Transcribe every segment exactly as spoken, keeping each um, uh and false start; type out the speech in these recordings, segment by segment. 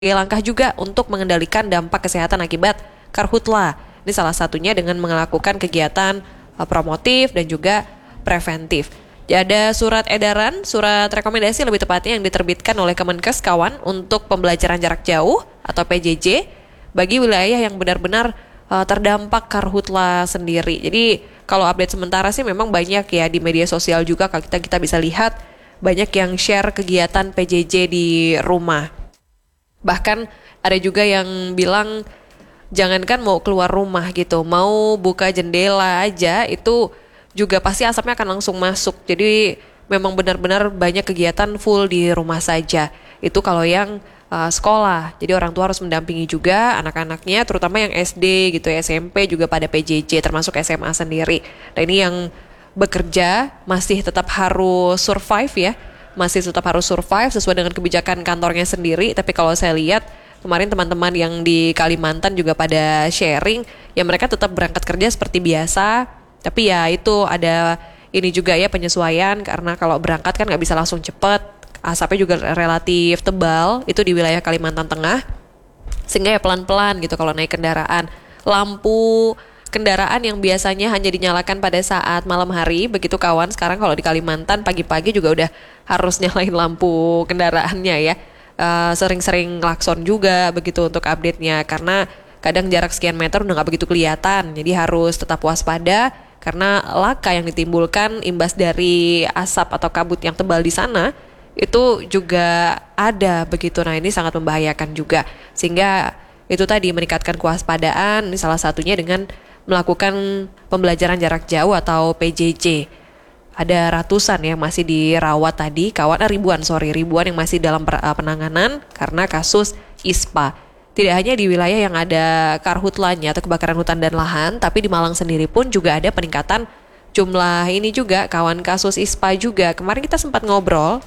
langkah juga untuk mengendalikan dampak kesehatan akibat karhutla. Ini salah satunya dengan melakukan kegiatan uh, promotif dan juga preventif. Ada surat edaran, surat rekomendasi lebih tepatnya yang diterbitkan oleh Kemenkes kawan untuk pembelajaran jarak jauh atau P J J bagi wilayah yang benar-benar uh, terdampak karhutla sendiri. Jadi kalau update sementara sih memang banyak ya di media sosial juga kita kita bisa lihat banyak yang share kegiatan P J J di rumah. Bahkan ada juga yang bilang jangankan mau keluar rumah gitu, mau buka jendela aja itu juga pasti asapnya akan langsung masuk. Jadi memang benar-benar banyak kegiatan full di rumah saja. Itu kalau yang uh, sekolah. Jadi orang tua harus mendampingi juga anak-anaknya, terutama yang S D gitu, S M P juga pada P J J, termasuk S M A sendiri. Nah ini yang bekerja masih tetap harus survive ya. Masih tetap harus survive sesuai dengan kebijakan kantornya sendiri. Tapi kalau saya lihat kemarin teman-teman yang di Kalimantan juga pada sharing, ya mereka tetap berangkat kerja seperti biasa. Tapi ya itu ada ini juga ya penyesuaian, karena kalau berangkat kan nggak bisa langsung cepet. Asapnya juga relatif tebal, itu di wilayah Kalimantan Tengah. Sehingga ya pelan-pelan gitu kalau naik kendaraan. Lampu kendaraan yang biasanya hanya dinyalakan pada saat malam hari, begitu kawan, sekarang kalau di Kalimantan pagi-pagi juga udah harus nyalain lampu kendaraannya ya. Uh, sering-sering klakson juga begitu untuk update-nya, karena kadang jarak sekian meter udah gak begitu kelihatan, jadi harus tetap waspada karena laka yang ditimbulkan imbas dari asap atau kabut yang tebal di sana itu juga ada begitu. Nah ini sangat membahayakan juga, sehingga itu tadi meningkatkan kewaspadaan, ini salah satunya dengan melakukan pembelajaran jarak jauh atau P J J. Ada ratusan yang masih dirawat tadi, kawan eh, ribuan sorry ribuan yang masih dalam penanganan karena kasus I S P A. Tidak hanya di wilayah yang ada karhutlanya atau kebakaran hutan dan lahan, tapi di Malang sendiri pun juga ada peningkatan jumlah ini juga kawan kasus I S P A juga. Kemarin kita sempat ngobrol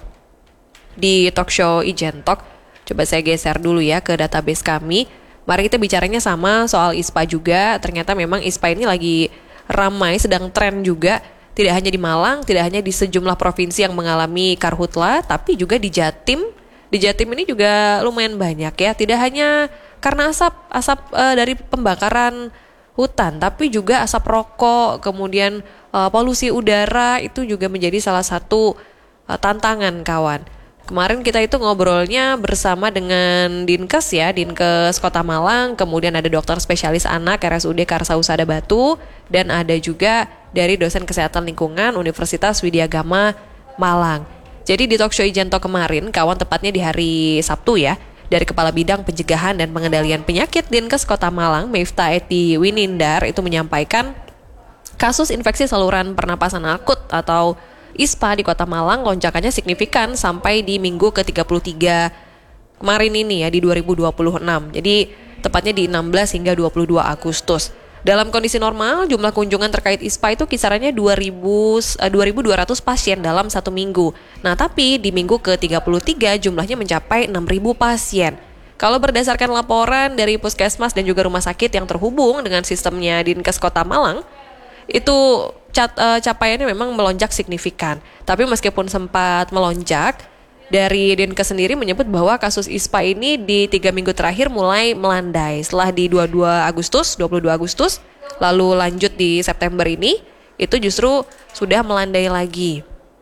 di talk show Ijen Talk. Coba saya geser dulu ya ke database kami. Mari kita bicaranya sama soal I S P A juga. Ternyata memang I S P A ini lagi ramai, sedang tren juga. Tidak hanya di Malang, tidak hanya di sejumlah provinsi yang mengalami karhutla, tapi juga di Jatim. Di Jatim ini juga lumayan banyak ya. Tidak hanya karena asap asap uh, dari pembakaran hutan, tapi juga asap rokok, kemudian uh, polusi udara itu juga menjadi salah satu uh, tantangan kawan. Kemarin kita itu ngobrolnya bersama dengan Dinkes ya, Dinkes Kota Malang, kemudian ada dokter spesialis anak R S U D Karsausada Batu, dan ada juga dari dosen kesehatan lingkungan Universitas Widyagama Malang. Jadi di talk show Ijen Talk kemarin, kawan, tepatnya di hari Sabtu ya, dari Kepala Bidang Pencegahan dan Pengendalian Penyakit Dinkes Kota Malang, Miftah Eti Winindar, itu menyampaikan kasus infeksi saluran pernapasan akut atau I S P A di Kota Malang lonjakannya signifikan sampai di minggu ke tiga puluh tiga kemarin ini ya, di dua ribu dua puluh enam. Jadi tepatnya di enam belas hingga dua puluh dua Agustus. Dalam kondisi normal, jumlah kunjungan terkait I S P A itu kisarannya dua ribu, dua ribu dua ratus pasien dalam satu minggu. Nah, tapi di minggu ke tiga puluh tiga jumlahnya mencapai enam ribu pasien. Kalau berdasarkan laporan dari Puskesmas dan juga rumah sakit yang terhubung dengan sistemnya Dinkes Kota Malang, itu cat, uh, capaiannya memang melonjak signifikan. Tapi meskipun sempat melonjak, dari Dinkes sendiri menyebut bahwa kasus I S P A ini di tiga minggu terakhir mulai melandai. Setelah di dua puluh dua Agustus, dua puluh dua Agustus, lalu lanjut di September ini, itu justru sudah melandai lagi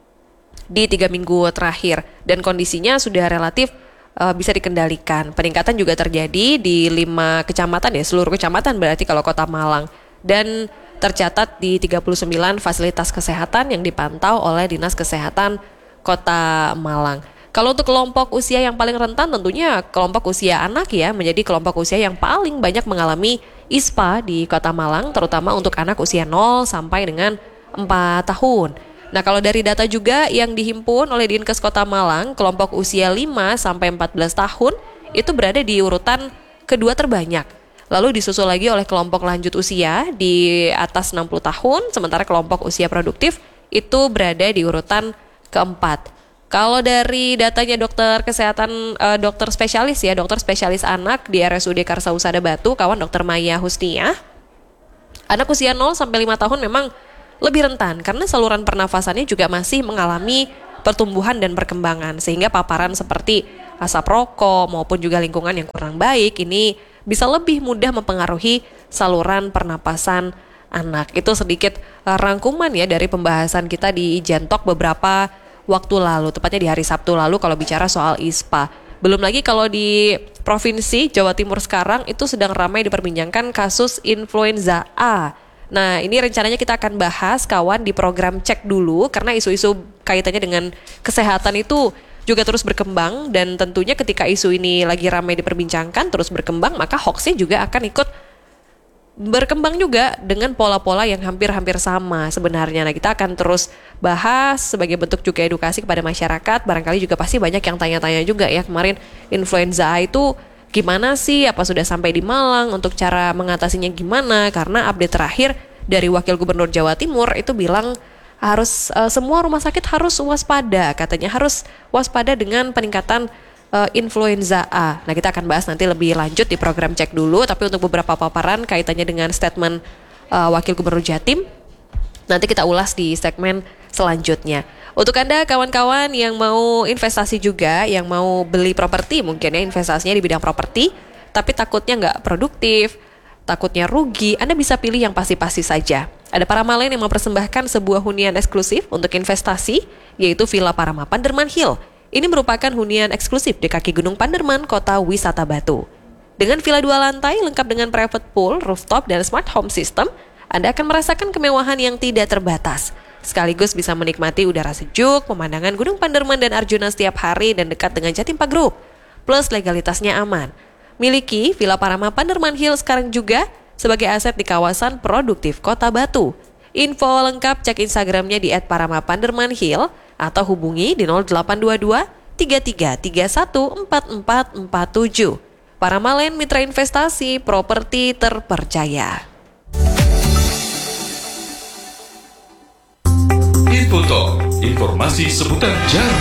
di tiga minggu terakhir. Dan kondisinya sudah relatif uh, bisa dikendalikan. Peningkatan juga terjadi di lima kecamatan ya, seluruh kecamatan berarti kalau Kota Malang. Dan tercatat di tiga puluh sembilan fasilitas kesehatan yang dipantau oleh Dinas Kesehatan Kota Malang. Kalau untuk kelompok usia yang paling rentan tentunya kelompok usia anak ya, menjadi kelompok usia yang paling banyak mengalami I S P A di Kota Malang, terutama untuk anak usia nol sampai dengan empat tahun. Nah, kalau dari data juga yang dihimpun oleh Dinkes Kota Malang, kelompok usia lima sampai empat belas tahun itu berada di urutan kedua terbanyak. Lalu disusul lagi oleh kelompok lanjut usia di atas enam puluh tahun, sementara kelompok usia produktif itu berada di urutan keempat. Kalau dari datanya dokter kesehatan, uh, dokter spesialis ya, dokter spesialis anak di R S U D Karsausada Batu, kawan, dokter Maya Husniah, anak usia nol sampai lima tahun memang lebih rentan karena saluran pernafasannya juga masih mengalami pertumbuhan dan perkembangan, sehingga paparan seperti asap rokok maupun juga lingkungan yang kurang baik ini bisa lebih mudah mempengaruhi saluran pernapasan anak. Itu sedikit uh, rangkuman ya dari pembahasan kita di Jentok beberapa waktu lalu, tepatnya di hari Sabtu lalu kalau bicara soal I S P A. Belum lagi kalau di Provinsi Jawa Timur sekarang itu sedang ramai diperbincangkan kasus influenza A. Nah, ini rencananya kita akan bahas kawan di program Cek Dulu, karena isu-isu kaitannya dengan kesehatan itu juga terus berkembang, dan tentunya ketika isu ini lagi ramai diperbincangkan terus berkembang, maka hoaxnya juga akan ikut berkembang juga dengan pola-pola yang hampir-hampir sama sebenarnya. Nah, kita akan terus bahas sebagai bentuk juga edukasi kepada masyarakat. Barangkali juga pasti banyak yang tanya-tanya juga ya, kemarin influenza A itu gimana sih, apa sudah sampai di Malang, untuk cara mengatasinya gimana, karena update terakhir dari Wakil Gubernur Jawa Timur itu bilang harus uh, semua rumah sakit harus waspada, katanya harus waspada dengan peningkatan uh, influenza A. Nah, kita akan bahas nanti lebih lanjut di program Cek Dulu, tapi untuk beberapa paparan kaitannya dengan statement uh, Wakil Gubernur Jatim nanti kita ulas di segmen selanjutnya. Untuk Anda kawan-kawan yang mau investasi juga, yang mau beli properti mungkin ya, investasinya di bidang properti tapi takutnya nggak produktif, takutnya rugi, Anda bisa pilih yang pasti-pasti saja. Ada Paramalen yang mempersembahkan sebuah hunian eksklusif untuk investasi, yaitu Villa Parama Panderman Hill. Ini merupakan hunian eksklusif di kaki Gunung Panderman, kota wisata Batu. Dengan villa dua lantai, lengkap dengan private pool, rooftop, dan smart home system, Anda akan merasakan kemewahan yang tidak terbatas. Sekaligus bisa menikmati udara sejuk, pemandangan Gunung Panderman dan Arjuna setiap hari, dan dekat dengan Jatim Park Group. Plus legalitasnya aman. Miliki Villa Parama Panderman Hill sekarang juga sebagai aset di kawasan produktif Kota Batu. Info lengkap cek Instagramnya di et parama panderman hill atau hubungi di nol delapan dua dua tiga tiga tiga satu empat empat empat tujuh. Paramalen, mitra investasi properti terpercaya. Infotalk, informasi seputar jalan